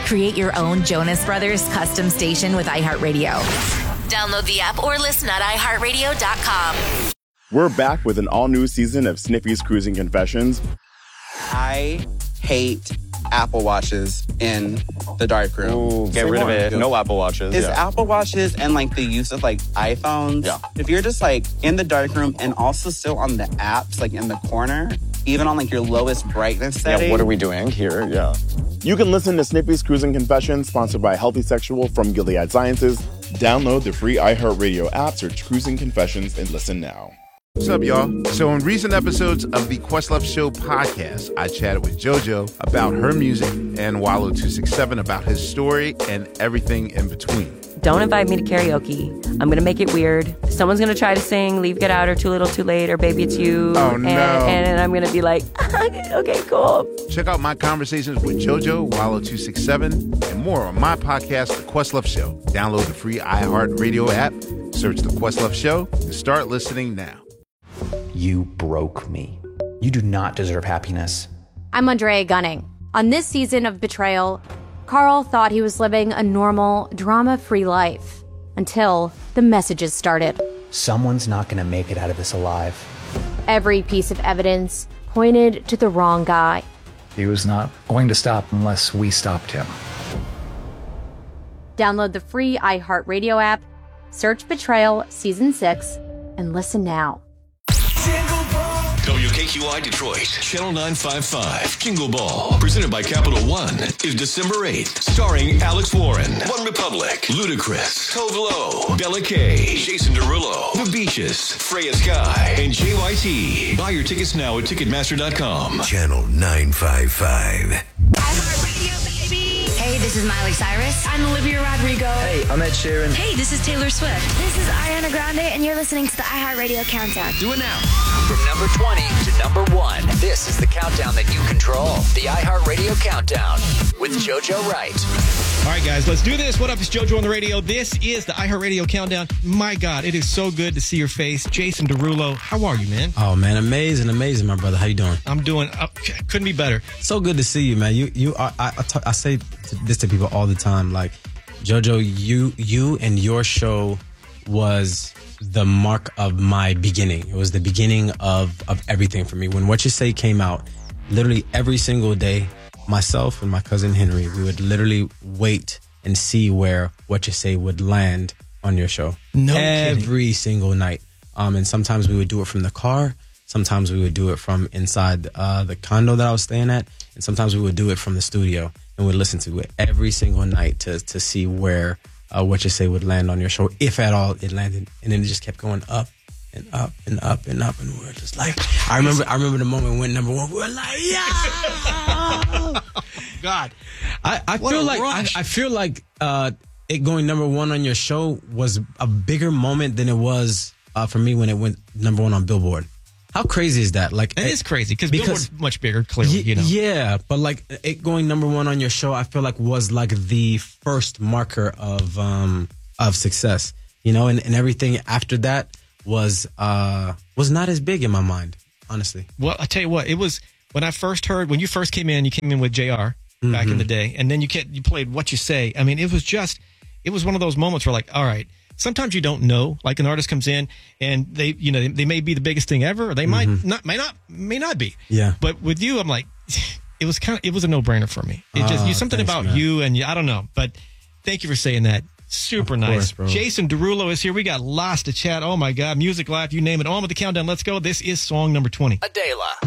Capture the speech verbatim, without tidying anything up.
Create your own Jonas Brothers custom station with iHeartRadio. Download the app or listen at i heart radio dot com. We're back with an all-new season of Snippy's Cruising Confessions. I hate Apple Watches in the darkroom. Ooh, get Say rid more. of it. No Apple Watches. Is yeah. Apple Watches and like the use of like iPhones. Yeah. If you're just like in the darkroom and also still on the apps, like in the corner, even on like your lowest brightness setting. Yeah, what are we doing here? Yeah. You can listen to Snippy's Cruising Confessions, sponsored by Healthy Sexual from Gilead Sciences. Download the free iHeartRadio app, search Cruising Confessions, and listen now. What's up, y'all? So in recent episodes of the Questlove Show podcast, I chatted with JoJo about her music and Wallow two six seven about his story and everything in between. Don't invite me to karaoke. I'm going to make it weird. Someone's going to try to sing Leave, Get Out, or Too Little, Too Late, or Baby It's You. Oh, and, no. And I'm going to be like, okay, cool. Check out my conversations with JoJo, Wallow two six seven, and more on my podcast, The Questlove Show. Download the free iHeartRadio app, search The Questlove Show, and start listening now. You broke me. You do not deserve happiness. I'm Andrea Gunning. On this season of Betrayal, Carl thought he was living a normal, drama-free life until the messages started. Someone's not going to make it out of this alive. Every piece of evidence pointed to the wrong guy. He was not going to stop unless we stopped him. Download the free iHeartRadio app, search Betrayal Season six, and listen now. W K Q I Detroit, Channel nine fifty-five, Jingle Ball, presented by Capital One, is December eighth, starring Alex Warren, One Republic, Ludacris, Tove Lo, Bella Kay, Jason Derulo, The Beaches, Freya Sky, and J Y T. Buy your tickets now at Ticketmaster dot com. Channel nine fifty-five. Hey, this is Miley Cyrus. I'm Olivia Rodrigo. Hey, I'm Ed Sheeran. Hey, this is Taylor Swift. This is Ariana Grande, and you're listening to the iHeartRadio Countdown. Do it now. From number twenty to number one, this is the countdown that you control. The iHeartRadio Countdown with JoJo Wright. All right, guys, let's do this. What up? It's JoJo on the radio. This is the iHeartRadio Countdown. My God, it is so good to see your face. Jason Derulo, how are you, man? Oh, man, amazing, amazing, my brother. How you doing? I'm doing, uh, couldn't be better. So good to see you, man. You, you are, I, I, talk, I say this to people all the time. Like, JoJo, you, you and your show was the mark of my beginning. It was the beginning of, of everything for me. When What You Say came out, literally every single day, myself and my cousin Henry, we would literally wait and see where What You Say would land on your show. No Every kidding. single night. Um, and sometimes we would do it from the car. Sometimes we would do it from inside uh, the condo that I was staying at. And sometimes we would do it from the studio. And we'd listen to it every single night to to see where uh, What You Say would land on your show, if at all it landed. And then it just kept going up and up and up and up. And we were just like, I remember I remember the moment we went number one. We were like, yeah! God. I, I feel like I, I feel like uh, it going number one on your show was a bigger moment than it was uh, for me when it went number one on Billboard. How crazy is that? Like, it is crazy because because Billboard's much bigger, clearly. Y- you know. Yeah, but like it going number one on your show, I feel like was like the first marker of um, of success. You know, and, and everything after that was uh, was not as big in my mind, honestly. Well, I tell you what, it was when I first heard when you first came in. You came in with J R mm-hmm. back in the day, and then you kept, you played What You Say. I mean, it was just it was one of those moments where like, all right. Sometimes you don't know, like an artist comes in and they, you know, they, they may be the biggest thing ever, or they might mm-hmm. not, may not, may not be. Yeah. But with you, I'm like, it was kind of, it was a no brainer for me. It just, oh, you something thanks, about man. you and you, I don't know, but thank you for saying that. Super of nice. Course, bro. Jason Derulo is here. We got lots to chat. Oh my God. Music Live, you name it. On with the countdown. Let's go. This is song number twenty. Adela.